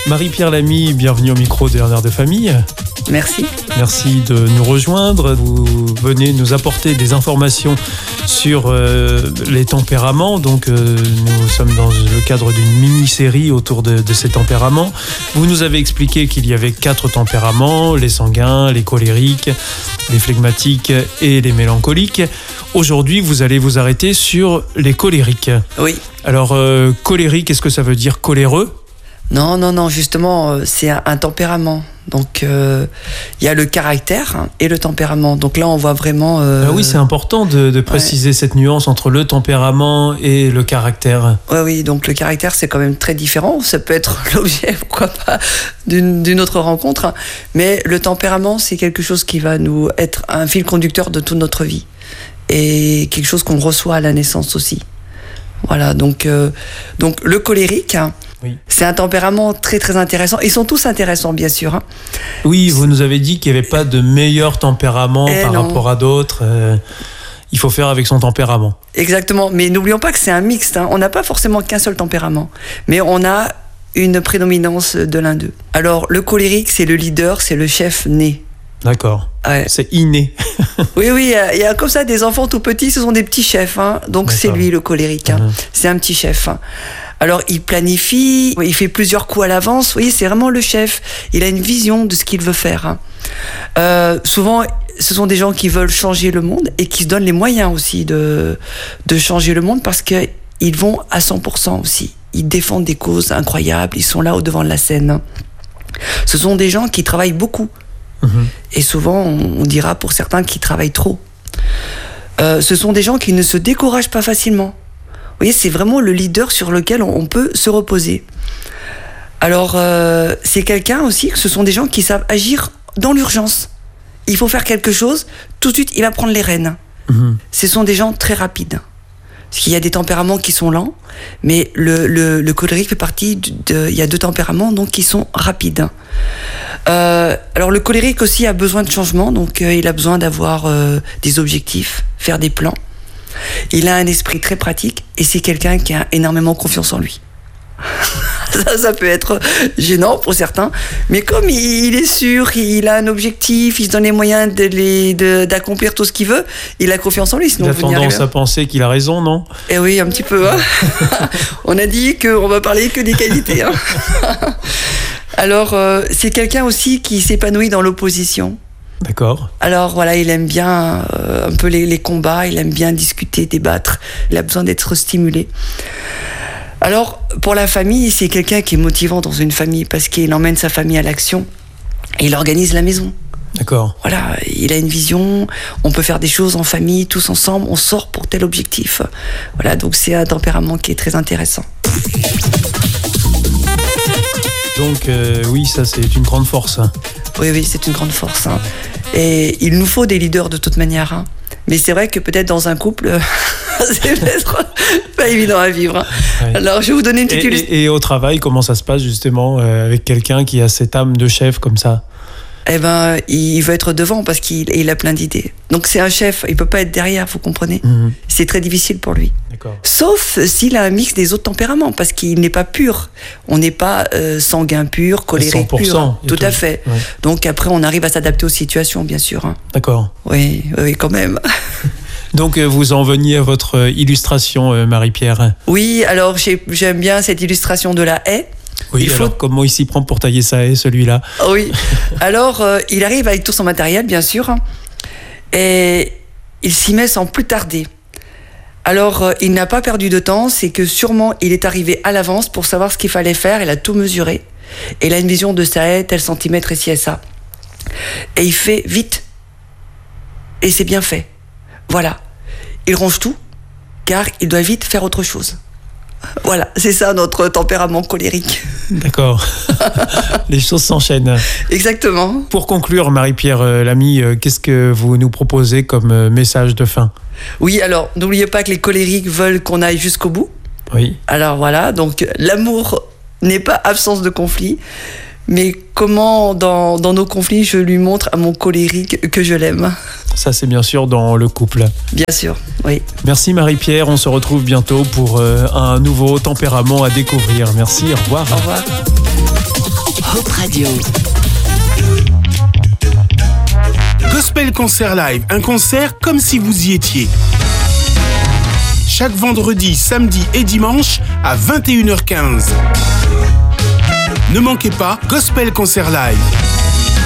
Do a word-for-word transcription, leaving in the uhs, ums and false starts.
Marie-Pierre Lamy, bienvenue au micro de R N R de Famille. Merci. Merci de nous rejoindre. Vous venez nous apporter des informations sur euh, les tempéraments. Donc, euh, nous sommes dans le cadre d'une mini-série autour de, de ces tempéraments. Vous nous avez expliqué qu'il y avait quatre tempéraments, les sanguins, les colériques, les flegmatiques et les mélancoliques. Aujourd'hui, vous allez vous arrêter sur les colériques. Oui. Alors, euh, colérique, est-ce que ça veut dire coléreux ? Non, non, non, justement, c'est un, un tempérament. Donc, il euh, y a le caractère hein, et le tempérament. Donc là, on voit vraiment... Euh... Ah oui, c'est important de, de préciser ouais. cette nuance entre le tempérament et le caractère. Oui, oui, donc le caractère, c'est quand même très différent. Ça peut être l'objet, pourquoi pas, d'une, d'une autre rencontre. Mais le tempérament, c'est quelque chose qui va nous être un fil conducteur de toute notre vie. Et quelque chose qu'on reçoit à la naissance aussi. Voilà, donc, euh, donc le colérique... Hein, oui. C'est un tempérament très très intéressant. Ils sont tous intéressants, bien sûr. Hein. Oui, vous nous avez dit qu'il n'y avait pas de meilleur tempérament eh par non. rapport à d'autres. Euh, il faut faire avec son tempérament. Exactement, mais n'oublions pas que c'est un mixte. Hein. On n'a pas forcément qu'un seul tempérament, mais on a une prédominance de l'un d'eux. Alors, le colérique, c'est le leader, c'est le chef né. D'accord, ouais. C'est inné. Oui, oui, il y, y a comme ça des enfants tout petits, ce sont des petits chefs. Hein. Donc, D'accord. c'est lui le colérique. Hein. Mmh. C'est un petit chef. Hein. Alors, il planifie, il fait plusieurs coups à l'avance. Vous voyez, c'est vraiment le chef. Il a une vision de ce qu'il veut faire. Hein. Euh, souvent, ce sont des gens qui veulent changer le monde et qui se donnent les moyens aussi de, de changer le monde parce qu'ils vont à cent pour cent aussi. Ils défendent des causes incroyables. Ils sont là au devant de la scène. Hein. Ce sont des gens qui travaillent beaucoup. Mmh. Et souvent, on, on dira pour certains qu'ils travaillent trop. Euh, ce sont des gens qui ne se découragent pas facilement. Vous voyez, c'est vraiment le leader sur lequel on peut se reposer. Alors, euh, c'est quelqu'un aussi, ce sont des gens qui savent agir dans l'urgence. Il faut faire quelque chose, tout de suite, il va prendre les rênes. Mmh. Ce sont des gens très rapides. Parce qu'il y a des tempéraments qui sont lents, mais le, le, le colérique fait partie de... Il y a deux tempéraments, donc, qui sont rapides. Euh, alors, le colérique aussi a besoin de changement, donc euh, il a besoin d'avoir euh, des objectifs, faire des plans. Il a un esprit très pratique et c'est quelqu'un qui a énormément confiance en lui. ça, ça peut être gênant pour certains, mais comme il est sûr, il a un objectif, il se donne les moyens de les, de, d'accomplir tout ce qu'il veut, il a confiance en lui. Sinon il a tendance à penser qu'il a raison, non ? Eh oui, un petit peu. Hein. On a dit qu'on va parler que des qualités. Hein. Alors, euh, c'est quelqu'un aussi qui s'épanouit dans l'opposition. D'accord. Alors voilà, il aime bien euh, un peu les, les combats, il aime bien discuter, débattre, il a besoin d'être stimulé. Alors, pour la famille, c'est quelqu'un qui est motivant dans une famille parce qu'il emmène sa famille à l'action et il organise la maison. D'accord. Voilà, il a une vision, on peut faire des choses en famille, tous ensemble, on sort pour tel objectif. Voilà, donc c'est un tempérament qui est très intéressant. Donc euh, oui, ça c'est une grande force. Oui, oui, c'est une grande force. Hein. Et il nous faut des leaders de toute manière. Hein. Mais c'est vrai que peut-être dans un couple, c'est peut-être pas évident à vivre. Hein. Oui. Alors, je vais vous donner une petite et, illustration. Et, et au travail, comment ça se passe justement euh, avec quelqu'un qui a cette âme de chef comme ça ? Eh ben, il veut être devant parce qu'il il a plein d'idées. Donc c'est un chef, il peut pas être derrière, vous comprenez ? Mmh. C'est très difficile pour lui. D'accord. Sauf s'il a un mix des autres tempéraments, parce qu'il n'est pas pur. On n'est pas euh, sanguin pur, colérique pur. Tout, tout à fait. Ouais. Donc après, on arrive à s'adapter aux situations, bien sûr. Hein. D'accord. Oui, oui, quand même. Donc vous en veniez à votre illustration, Marie-Pierre. Oui, alors j'ai, j'aime bien cette illustration de la haie. Oui, il alors faut... comment il s'y prend pour tailler sa haie, celui-là ? Oui, alors euh, il arrive avec tout son matériel, bien sûr, hein, et il s'y met sans plus tarder. Alors, euh, il n'a pas perdu de temps, c'est que sûrement il est arrivé à l'avance pour savoir ce qu'il fallait faire, il a tout mesuré, et il a une vision de sa haie, tel centimètre ici et ça. Et il fait vite, et c'est bien fait. Voilà, il range tout, car il doit vite faire autre chose. Voilà, c'est ça notre tempérament colérique. D'accord. Les choses s'enchaînent. Exactement. Pour conclure, Marie-Pierre Lamy, qu'est-ce que vous nous proposez comme message de fin ? Oui, alors, n'oubliez pas que les colériques veulent qu'on aille jusqu'au bout. Oui. Alors voilà, donc l'amour n'est pas absence de conflit, mais comment dans, dans nos conflits je lui montre à mon colérique que je l'aime. Ça, c'est bien sûr dans le couple. Bien sûr, oui. Merci Marie-Pierre, on se retrouve bientôt pour euh, un nouveau tempérament à découvrir. Merci, au revoir. Au revoir. Hope Radio. Gospel Concert Live, un concert comme si vous y étiez. Chaque vendredi, samedi et dimanche à vingt et une heures quinze. Ne manquez pas Gospel Concert Live.